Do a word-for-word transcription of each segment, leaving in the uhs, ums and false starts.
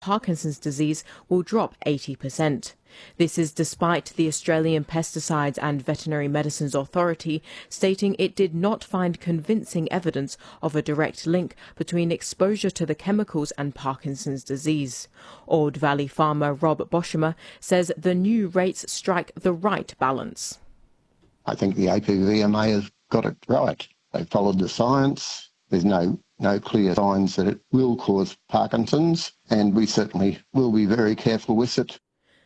Parkinson's disease will drop eighty percent. This is despite the Australian Pesticides and Veterinary Medicines Authority stating it did not find convincing evidence of a direct link between exposure to the chemicals and Parkinson's disease. Ord Valley farmer Rob Boshimer says the new rates strike the right balance. I think the A P V M A has got it right. They followed the science. There's no no clear signs that it will cause Parkinson's, and we certainly will be very careful with it.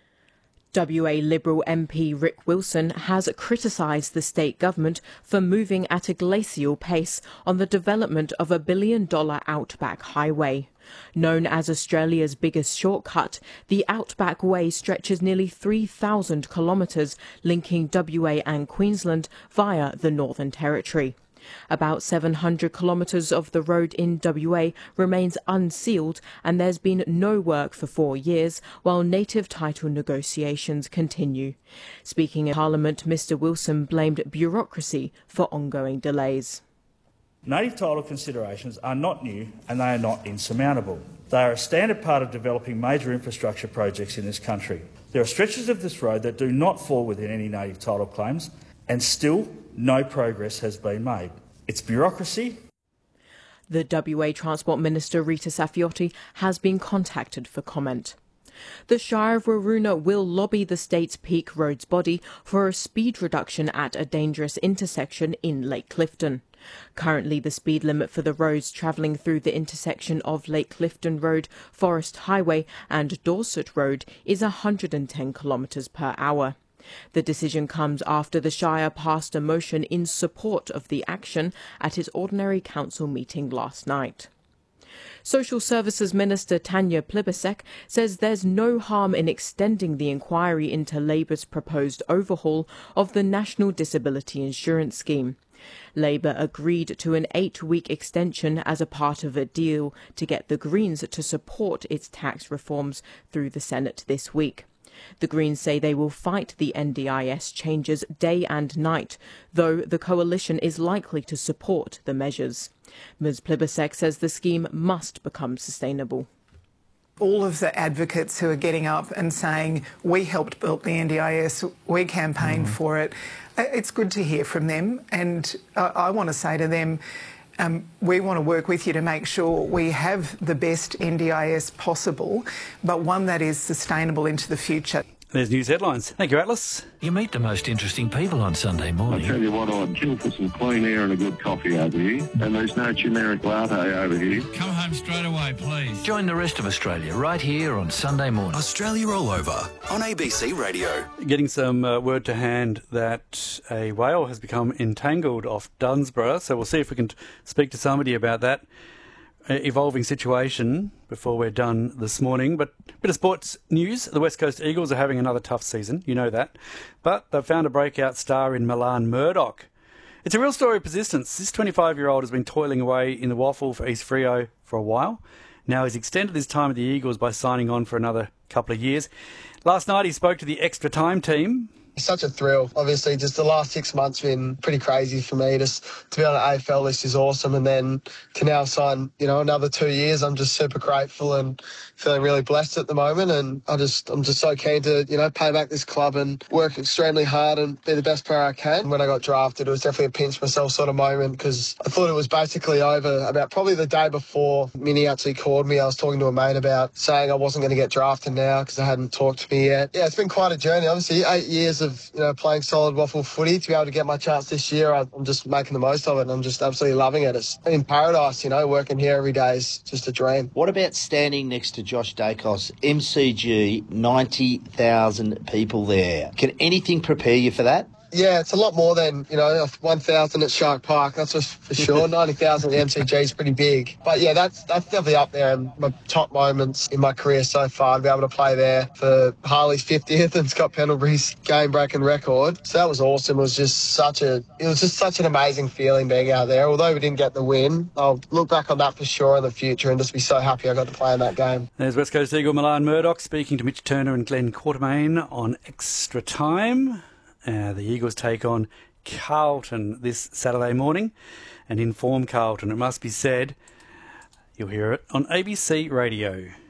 W A Liberal M P Rick Wilson has criticised the state government for moving at a glacial pace on the development of a billion-dollar Outback Highway. Known as Australia's biggest shortcut, the Outback Way stretches nearly three thousand kilometres, linking W A and Queensland via the Northern Territory. About seven hundred kilometres of the road in W A remains unsealed, and there's been no work for four years while native title negotiations continue. Speaking in Parliament, Mr Wilson blamed bureaucracy for ongoing delays. Native title considerations are not new and they are not insurmountable. They are a standard part of developing major infrastructure projects in this country. There are stretches of this road that do not fall within any native title claims, and still no progress has been made. It's bureaucracy. The W A Transport Minister Rita Saffioti has been contacted for comment. The Shire of Waroona will lobby the state's peak roads body for a speed reduction at a dangerous intersection in Lake Clifton. Currently, the speed limit for the roads travelling through the intersection of Lake Clifton Road, Forest Highway and Dorset Road is one hundred ten kilometres per hour. The decision comes after the Shire passed a motion in support of the action at its ordinary council meeting last night. Social Services Minister Tanya Plibersek says there's no harm in extending the inquiry into Labour's proposed overhaul of the National Disability Insurance Scheme. Labour agreed to an eight-week extension as a part of a deal to get the Greens to support its tax reforms through the Senate this week. The Greens say they will fight the N D I S changes day and night, though the coalition is likely to support the measures. Ms Plibersek says the scheme must become sustainable. All of the advocates who are getting up and saying, we helped build the N D I S, we campaigned mm. for it, it's good to hear from them. And I, I want to say to them, Um, we want to work with you to make sure we have the best N D I S possible, but one that is sustainable into the future. There's news headlines. Thank you, Atlas. You meet the most interesting people on Sunday morning. I tell you what, I'd kill for some clean air and a good coffee over here, and there's no generic latte over here. Come home straight away, please. Join the rest of Australia right here on Sunday morning. Australia All Over on A B C Radio. Getting some uh, word to hand that a whale has become entangled off Dunsborough, so we'll see if we can t- speak to somebody about that evolving situation before we're done this morning. But a bit of sports news. The West Coast Eagles are having another tough season, you know that. But they've found a breakout star in Milan Murdoch. It's a real story of persistence. This twenty-five-year-old has been toiling away in the waffle for East Freo for a while. Now he's extended his time at the Eagles by signing on for another couple of years. Last night he spoke to the Extra Time team. It's such a thrill. Obviously, just the last six months have been pretty crazy for me. Just to be on an A F L list is awesome, and then to now sign, you know, another two years, I'm just super grateful and feeling really blessed at the moment. And I just, I'm just so keen to, you know, pay back this club and work extremely hard and be the best player I can. When I got drafted, it was definitely a pinch myself sort of moment because I thought it was basically over about probably the day before Minnie actually called me. I was talking to a mate about saying I wasn't going to get drafted now because I hadn't talked to me yet. Yeah, it's been quite a journey. Obviously, eight years of, you know, playing solid waffle footy. To be able to get my chance this year, I'm just making the most of it, and I'm just absolutely loving it. It's in paradise, you know, working here every day is just a dream. What about standing next to Josh Dacos, M C G, ninety thousand people there? Can anything prepare you for that? Yeah, it's a lot more than, you know, one thousand at Shark Park, that's for, for sure. ninety thousand at the M C G is pretty big. But yeah, that's that's definitely up there in my top moments in my career so far, to be able to play there for Harley's fiftieth and Scott Pendlebury's game-breaking record. So that was awesome. It was just such a, it was just such an amazing feeling being out there. Although we didn't get the win, I'll look back on that for sure in the future and just be so happy I got to play in that game. There's West Coast Eagle Milan Murdoch speaking to Mitch Turner and Glenn Quartermain on Extra Time. Uh, the Eagles take on Carlton this Saturday morning, and inform Carlton. It must be said, you'll hear it on A B C Radio.